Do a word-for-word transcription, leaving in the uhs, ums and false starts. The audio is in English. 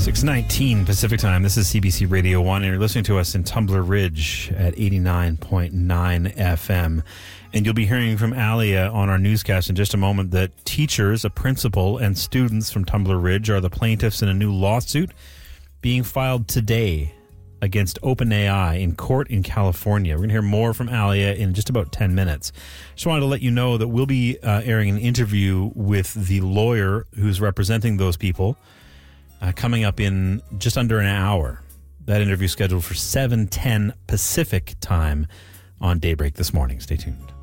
six nineteen Pacific Time. This is C B C Radio one, and you're listening to us in Tumbler Ridge at eighty-nine point nine F M. And you'll be hearing from Alia on our newscast in just a moment that teachers, a principal, and students from Tumbler Ridge are the plaintiffs in a new lawsuit being filed today against OpenAI in court in California. We're going to hear more from Alia in just about ten minutes. Just wanted to let you know that we'll be uh, airing an interview with the lawyer who's representing those people uh, coming up in just under an hour. That interview is scheduled for seven ten Pacific Time on Daybreak this morning. Stay tuned.